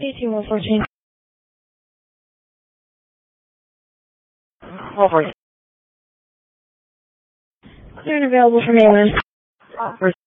18-114. Call for it. Clear and available for mainland.